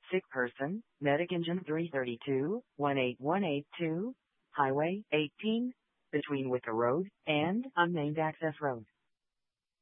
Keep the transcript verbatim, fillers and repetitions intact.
Sick person, medic engine three thirty-two, one eight one eight two, Highway eighteen, between Wicker Road and Unnamed Access Road.